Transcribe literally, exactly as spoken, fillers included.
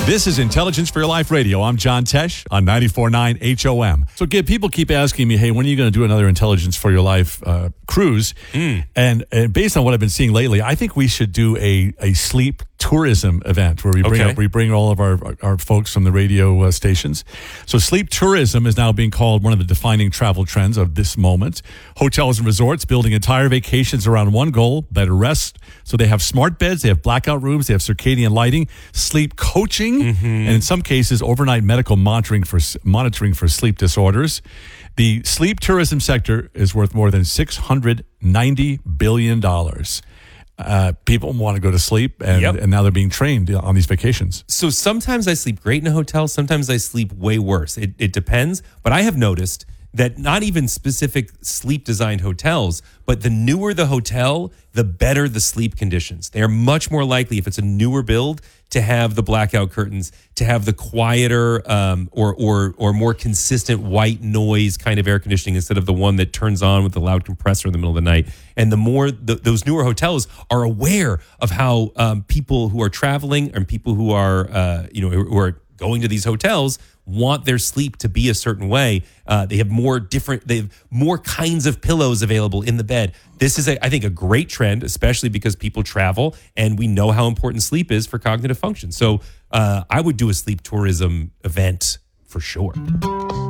This is Intelligence for Your Life Radio. I'm John Tesh on ninety-four point nine H O M. So again, people keep asking me, hey, when are you going to do another Intelligence for Your Life uh, cruise? Mm. And, and based on what I've been seeing lately, I think we should do a, a sleep tourism event where we bring Okay. up, we bring all of our, our folks from the radio uh, stations. So sleep tourism is now being called one of the defining travel trends of this moment. Hotels and resorts building entire vacations around one goal, better rest. So they have smart beds, they have blackout rooms, they have circadian lighting, sleep coaching, mm-hmm. and in some cases, overnight medical monitoring for monitoring for sleep disorders. The sleep tourism sector is worth more than six hundred ninety billion dollars. Uh, people want to go to sleep, and, Yep. and now they're being trained on these vacations. So sometimes I sleep great in a hotel. Sometimes I sleep way worse. It, it depends. But I have noticed that not even specific sleep designed hotels, but the newer the hotel, the better the sleep conditions. They are much more likely, if it's a newer build, to have the blackout curtains, to have the quieter um, or or or more consistent white noise kind of air conditioning instead of the one that turns on with the loud compressor in the middle of the night. And the more the, those newer hotels are aware of how um, people who are traveling and people who are uh, you know who are going to these hotels want their sleep to be a certain way. Uh, they have more different, they have more kinds of pillows available in the bed. This is, a, I think, a great trend, especially because people travel and we know how important sleep is for cognitive function. So uh, I would do a sleep tourism event for sure.